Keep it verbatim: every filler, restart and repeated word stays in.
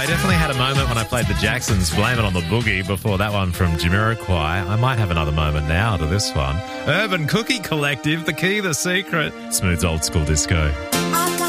I definitely had a moment when I played the Jacksons, Blame It on the Boogie, before that one from Jamiroquai. I might have another moment now to this one. Urban Cookie Collective, The Key, The Secret. Smooth's old school disco.